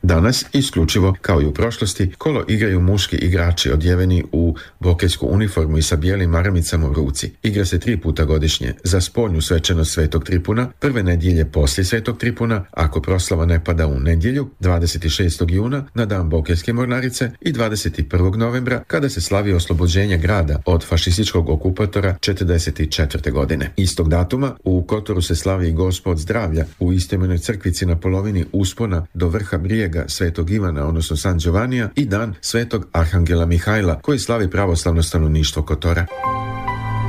Danas, isključivo kao i u prošlosti, kolo igraju muški igrači odjeveni u bokejsku uniformu i sa bijelim maramicama u ruci. Igra se 3 puta godišnje, za spoljnu svečanost Svetog Tripuna, prve nedjelje poslije Svetog Tripuna, ako proslava ne pada u nedjelju, 26. juna, na dan bokejske mornarice, i 21. novembra, kada se slavi oslobođenje grada od fašističkog okupatora 44. godine. Istog datuma u Kotoru se slavi i Gospod zdravlja u istoimenoj crkvici na polovini uspona do vrha brijega Svetog Ivana, odnosno San Giovanija, i dan Svetog Arhangela Mihajla, koji slavi pravoslavno stanovništvo Kotora.